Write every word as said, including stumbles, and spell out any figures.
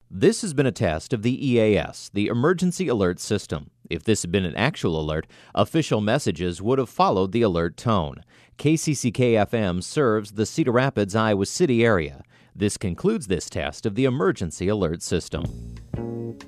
This has been a test of the E A S, the Emergency Alert System. If this had been an actual alert, official messages would have followed the alert tone. K C C K F M serves the Cedar Rapids, Iowa City area. This concludes this test of the Emergency Alert System.